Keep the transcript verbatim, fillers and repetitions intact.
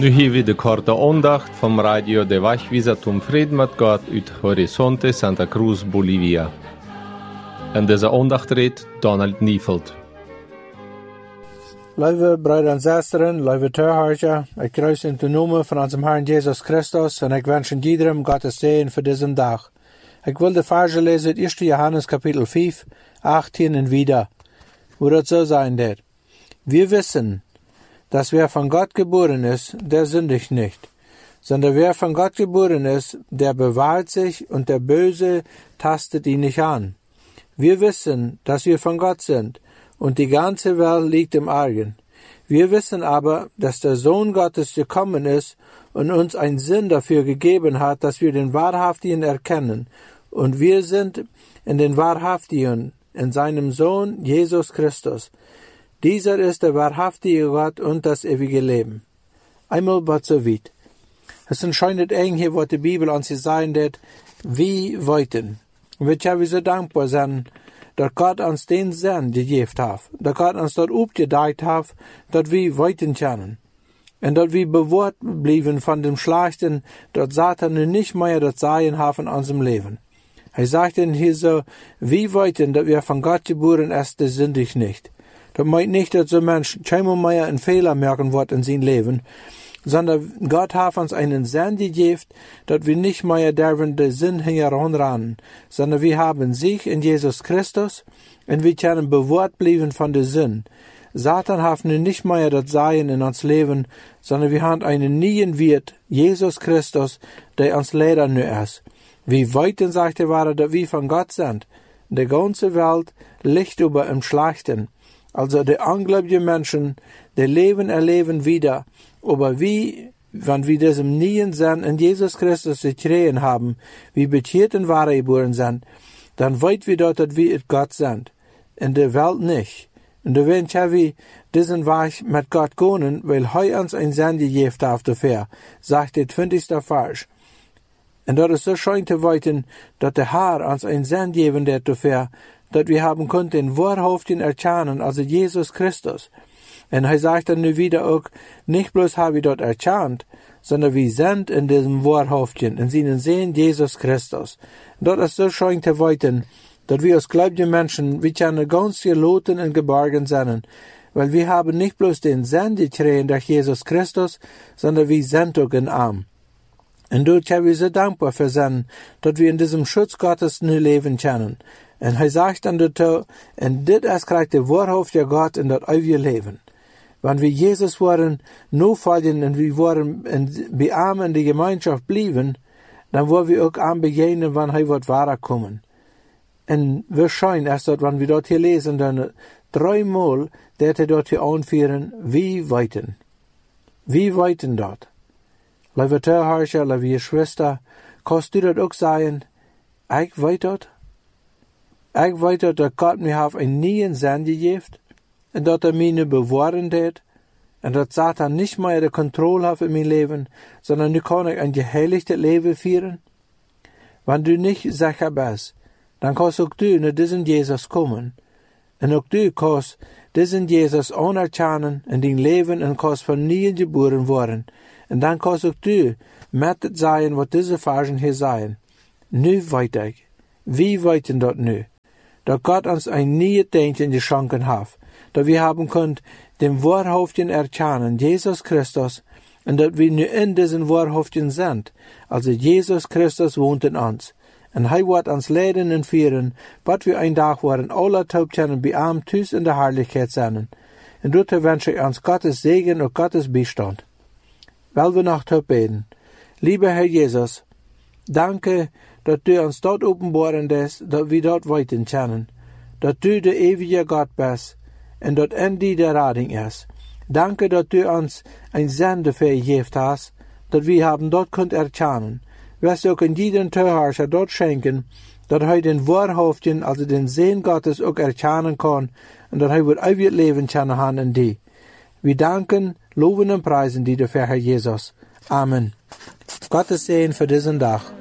Nu hier weer de korte aandacht van Radio de Wegwijzer zum Frieden mit Gott uit Horizonte Santa Cruz, Bolivia. En deze aandacht redt Donald Nieveld. Lieve broeder en zusteren, lieve toehoorders, ik kruis in de naam van onze Herrn Jesus Christus en ik wens iedereen Gottes Segen voor deze dag. Ik wil de verse lezen uit eerste Johannes kapitel vijf, achttien en wieder, wo das so sein wird. Wir wissen, dass wer von Gott geboren ist, der sündigt nicht, sondern wer von Gott geboren ist, der bewahrt sich und der Böse tastet ihn nicht an. Wir wissen, dass wir von Gott sind und die ganze Welt liegt im Argen. Wir wissen aber, dass der Sohn Gottes gekommen ist und uns einen Sinn dafür gegeben hat, dass wir den Wahrhaftigen erkennen. Und wir sind in den Wahrhaftigen, in seinem Sohn Jesus Christus. Dieser ist der wahrhaftige Gott und das ewige Leben. Einmal was so weit. Es entscheidet eng hier, was die Bibel uns hier sagen wird, wie weiten. Und wir können so dankbar sein, dass Gott uns den Sinn gegeben hat, dass Gott uns dort aufgedeiht hat, dass wir weiten können. Und dass wir bewahrt blieben von dem Schlechten, dass Satan nun nicht mehr das Sein hat in unserem Leben. Er sagt denn hier so, wie weiten, dass wir von Gott geboren ist, das sündig nicht. Das meint nicht, dass so ein Mensch keinmal mehr einen Fehler merken wird in seinem Leben, sondern Gott hat uns einen Sinn gegeben, dass wir nicht mehr dürfen den Sinn heranrennen, sondern wir haben sich in Jesus Christus und wir können bewahrt bleiben von dem Sinn. Satan hat nun nicht mehr das Sein in uns Leben, sondern wir haben einen neuen Wirt, Jesus Christus, der uns leider nur ist. Wie weit denn, sagt er, dass wir von Gott sind. Die ganze Welt liegt über im Schlechten. Also die ungläubigen Menschen, die Leben erleben wieder, aber wie, wenn wir diesem neuen Sinn in Jesus Christus gekriegt haben, wie bekehrten in Wahre geboren sind, dann weit wir dort, dass wir Gott sind. In der Welt nicht. Und da werden wir diesen Weg mit Gott gehen, weil er uns ein Sinn gegeben hat dafür, sagt der zwanzigste Vers. Und das ist so schön zu weiten, dass der Herr uns ein Sinn geben wird dafür, dass wir haben können den Wahrhaftigen erkennen, also Jesus Christus. Und er sagt dann nu wieder auch, nicht bloß haben wir dort erkannt, sondern wir sind in diesem Wahrhaftigen, in seinen Sehen Jesus Christus. Und das ist so schön zu weiten, dass wir als gläubige Menschen, wir können ganz geloten und geborgen sein, weil wir haben nicht bloß den Sinn gekriegt durch Jesus Christus, sondern wir sind auch in Arm. Und dort können wir so dankbar für sein, dass wir in diesem Schutz Gottes nu leben können. Und er sagt dann dazu, und dit ist gleich der wahrhaftige Gott in das ewige Leben. Wenn wir Jesus wollen, nur folgen und wir wollen bei arm in die Gemeinschaft bleiben, dann wollen wir auch arm begegnen, wenn er wird wahrer kommen. Und wahrscheinlich ist das, wenn wir dort hier lesen, dann dreimal, der er dort hier anführen, wie weiten. Wie weiten dort. Liebe Zuhörer, liebe Schwester, kannst du das auch sagen, ich weiß dort? Ich weiß, dass Gott mir hat einen neuen Sinn gegeben und dass er mich nicht bewahren hat und dass Satan nicht mehr die Kontrolle hat in mein Leben, sondern nu kann ich ein geheiligtes Leben führen. Wenn du nicht sicher bist, dann kannst auch du zu diesem Jesus kommen. Und auch du kannst diesen Jesus anerkennen in dein Leben und kannst von neuem geboren werden. Und dann kannst auch du mit sein, was diese Versen hier sagen. Nu weiß ich, wie weiten dort nu? Dass Gott uns ein neues Denken geschenkt hat, dass wir haben können, den Wahrhaftigen erkennen, Jesus Christus, und dass wir nur in diesen Wahrhaftigen sind. Also Jesus Christus wohnt in uns. Und er wird uns leiden und führen, was wir ein Tag werden, alle taub können, bei ihm Tüß in der Herrlichkeit sein. Und dort wünsche ich uns Gottes Segen und Gottes Beistand. Weil wir noch taub beten. Lieber Herr Jesus, danke, dass du uns dort offenbaren lässt, dass wir dort weiten können, dass du der ewige Gott bist und dass in dir der Rading ist. Danke, dass du uns ein Sinn dafür gegeben hast, dass wir haben dort könnt erkennen. Wirst du auch in jedem Zuhörer dort schenken, dass er den Wahrhaftigen, also den Sehen Gottes auch erkennen kann und dass er wird ewig leben können haben in dir. Wir danken, loben und preisen dir dafür, Herr Jesus. Amen. Gottes Segen für diesen Tag.